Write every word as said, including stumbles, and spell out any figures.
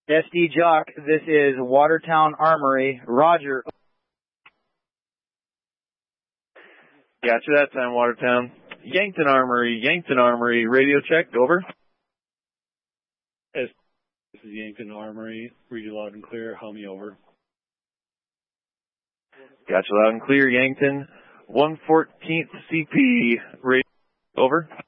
S D Jock, this is Watertown Armory. Roger. Gotcha that time, Watertown. Yankton Armory, Yankton Armory, radio check, over. This is Yankton Armory, read you loud and clear, hum me over. Gotcha loud and clear, Yankton. one fourteenth C P, radio, over.